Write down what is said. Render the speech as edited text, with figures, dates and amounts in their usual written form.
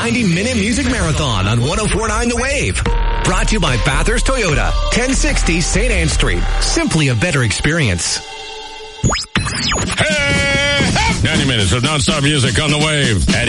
90-minute music marathon on 104.9 The Wave. Brought to you by Bathurst Toyota, 1060 St. Anne Street. Simply a better experience. Hey! 90 minutes of nonstop music on The Wave at